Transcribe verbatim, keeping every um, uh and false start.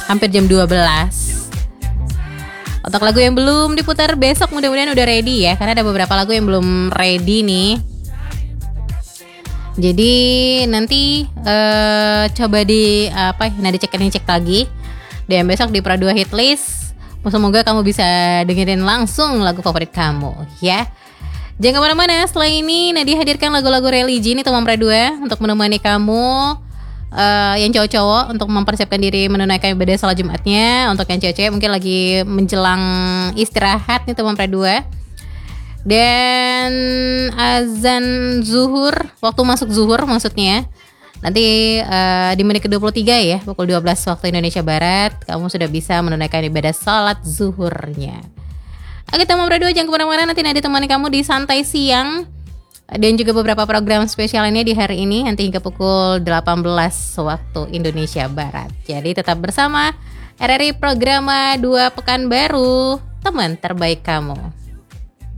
hampir jam dua belas. Untuk lagu yang belum diputar besok mudah-mudahan udah ready ya, karena ada beberapa lagu yang belum ready nih. Jadi nanti uh, coba di apa nah dicek ini cek lagi. Dan besok di Pro dua Hit List, semoga kamu bisa dengerin langsung lagu favorit kamu ya. Jangan kemana-mana, setelah ini Nadia hadirkan lagu-lagu religi nih teman Pro dua untuk menemani kamu uh, yang cowok-cowok untuk mempersiapkan diri menunaikan ibadah salat Jumatnya. Untuk yang cewek-cewek mungkin lagi menjelang istirahat nih teman Pro dua. Dan azan zuhur, waktu masuk zuhur maksudnya nanti uh, di menit ke dua puluh tiga ya, pukul dua belas waktu Indonesia Barat, kamu sudah bisa menunaikan ibadah salat zuhurnya. Oke teman berdua, jangan kemana-mana, nanti Nadia temani kamu di Santai Siang dan juga beberapa program spesial ini di hari ini nanti hingga pukul delapan belas waktu Indonesia Barat. Jadi tetap bersama R R I Programa dua Pekanbaru, teman terbaik kamu.